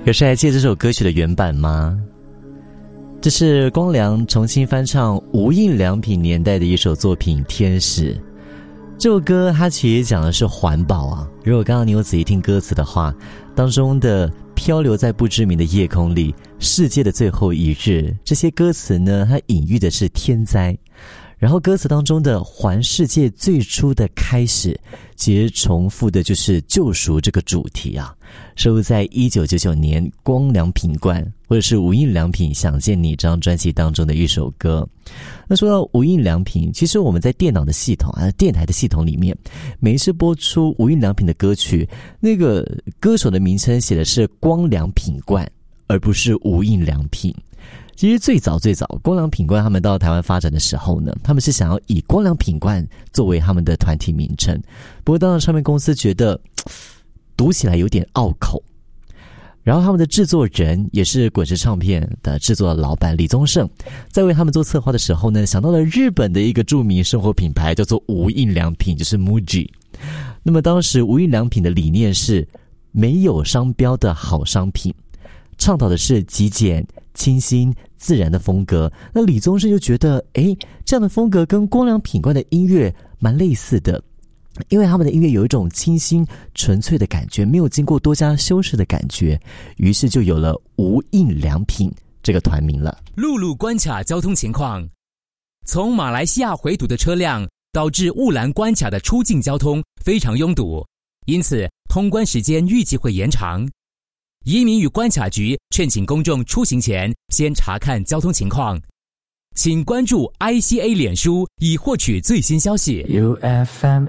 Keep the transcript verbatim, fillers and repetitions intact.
可是还记得这首歌曲的原版吗？这是光良重新翻唱无印良品年代的一首作品《天使》。这首歌它其实讲的是环保啊，如果刚刚你有仔细听歌词的话，当中的漂流在不知名的夜空里，世界的最后一日，这些歌词呢，它隐喻的是天灾。然后歌词当中的环世界最初的开始，其实重复的就是救赎这个主题啊，收录在一九九九年光良品冠或者是无印良品想见你这张专辑当中的一首歌。那说到无印良品，其实我们在电脑的系统啊，电台的系统里面，每一次播出无印良品的歌曲，那个歌手的名称写的是光良品冠，而不是无印良品。其实最早最早光良品冠他们到台湾发展的时候呢，他们是想要以光良品冠作为他们的团体名称，不过当时唱片公司觉得读起来有点拗口，然后他们的制作人也是滚石唱片的制作老板李宗盛，在为他们做策划的时候呢，想到了日本的一个著名生活品牌叫做无印良品，就是 Muji。 那么当时无印良品的理念是没有商标的好商品，倡导的是极简清新自然的风格。那李宗盛就觉得诶，这样的风格跟光良品冠的音乐蛮类似的，因为他们的音乐有一种清新纯粹的感觉，没有经过多加修饰的感觉，于是就有了无印良品这个团名了。 陆路关卡交通情况，从马来西亚回堵的车辆导致雾兰关卡的出境交通非常拥堵，因此通关时间预计会延长。移民与关卡局劝请公众出行前先查看交通情况，请关注 I C A 脸书以获取最新消息。 U F M